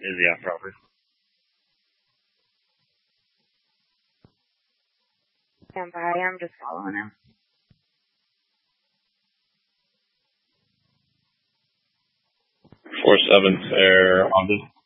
Is he out proper? Stand by. I'm just following him. 4-7 fair, August.